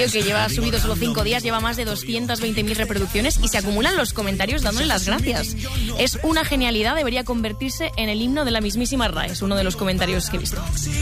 que lleva subido solo 5 días, lleva más de 220.000 reproducciones y se acumulan los comentarios dándole las gracias. Es una genialidad, debería convertirse en el himno de la mismísima RAE, es uno de los comentarios que he visto.